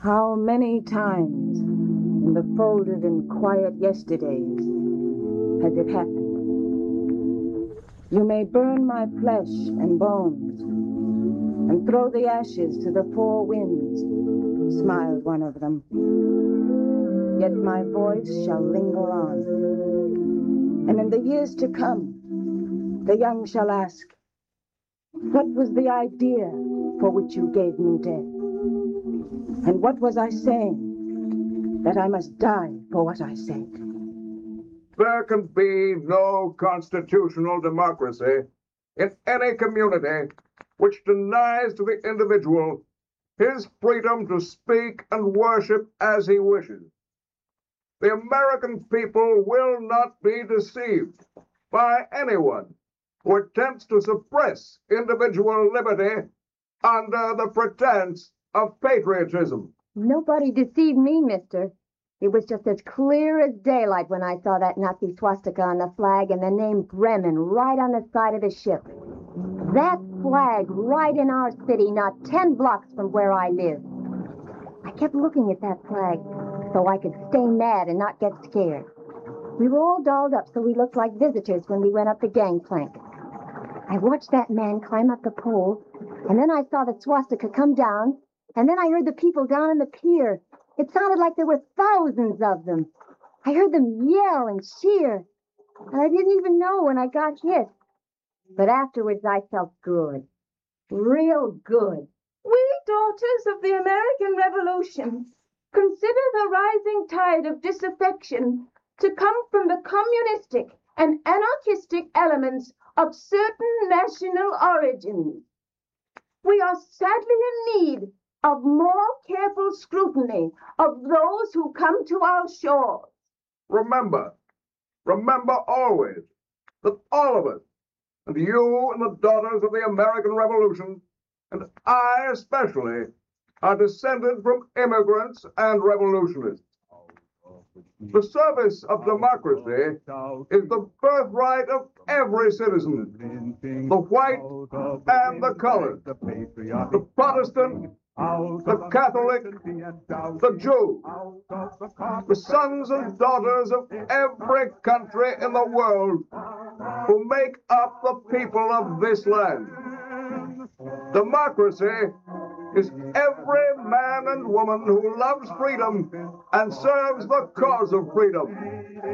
How many times in the folded and quiet yesterdays has it happened? You may burn my flesh and bones and throw the ashes to the four winds, smiled one of them. Yet my voice shall linger on. And in the years to come, the young shall ask, what was the idea for which you gave me death? And what was I saying that I must die for what I said? There can be no constitutional democracy in any community which denies to the individual his freedom to speak and worship as he wishes. The American people will not be deceived by anyone who attempts to suppress individual liberty under the pretense of patriotism. Nobody deceived me, mister. It was just as clear as daylight when I saw that Nazi swastika on the flag and the name Bremen right on the side of the ship. That flag right in our city, not 10 blocks from where I live. I kept looking at that flag so I could stay mad and not get scared. We were all dolled up so we looked like visitors when we went up the gangplank. I watched that man climb up the pole, and then I saw the swastika come down, and then I heard the people down on the pier. It sounded like there were thousands of them. I heard them yell and cheer, and I didn't even know when I got hit. But afterwards I felt good, real good. We daughters of the American Revolution consider the rising tide of disaffection to come from the communistic and anarchistic elements of certain national origins. We are sadly in need of more careful scrutiny of those who come to our shores. Remember always that all of us, and you and the daughters of the American Revolution, and I especially, are descended from immigrants and revolutionists. The service of democracy is the birthright of every citizen, the white and the colored, the Protestant, the Catholic, the Jew, the sons and daughters of every country in the world who make up the people of this land. Democracy is every man and woman who loves freedom and serves the cause of freedom.